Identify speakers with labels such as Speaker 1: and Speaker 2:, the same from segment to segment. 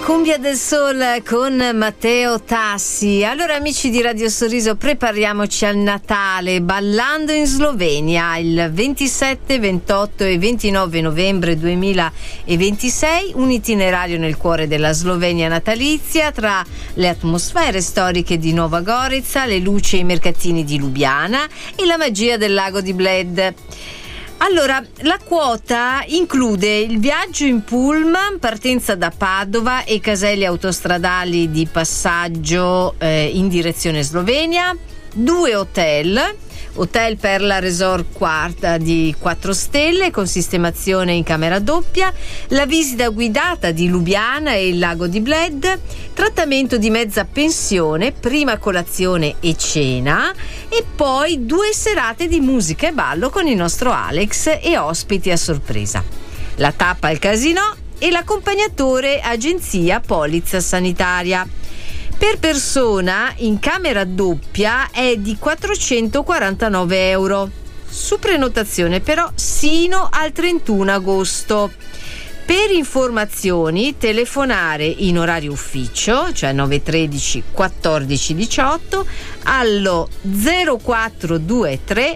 Speaker 1: Cumbia del Sol con Matteo Tassi. Allora, amici di Radio Sorriso, prepariamoci al Natale ballando in Slovenia il 27, 28 e 29 novembre 2026, un itinerario nel cuore della Slovenia natalizia tra le atmosfere storiche di Nova Gorica, le luci e i mercatini di Lubiana e la magia del lago di Bled. Allora, la quota include il viaggio in pullman, partenza da Padova e caselli autostradali di passaggio in direzione Slovenia, 2 hotel Perla Resort Quarta di 4 stelle con sistemazione in camera doppia, la visita guidata di Lubiana e il lago di Bled, trattamento di mezza pensione, prima colazione e cena e poi 2 serate di musica e ballo con il nostro Alex e ospiti a sorpresa. La tappa al casino e l'accompagnatore agenzia polizza sanitaria. Per persona in camera doppia è di 449 euro, su prenotazione però sino al 31 agosto. Per informazioni telefonare in orario ufficio, cioè 913 14 18, allo 0423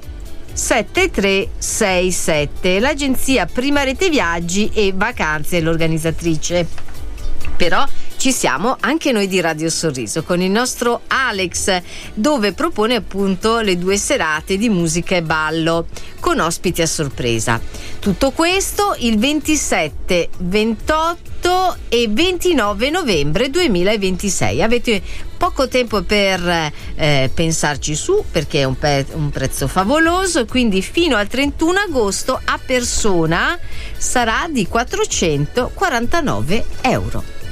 Speaker 1: 7367. L'agenzia Prima Rete Viaggi e Vacanze è l'organizzatrice. Però ci siamo anche noi di Radio Sorriso con il nostro Alex, dove propone appunto le 2 serate di musica e ballo con ospiti a sorpresa. Tutto questo il 27, 28 e 29 novembre 2026. Avete poco tempo per pensarci su, perché è un prezzo favoloso, quindi fino al 31 agosto a persona sarà di 449 euro.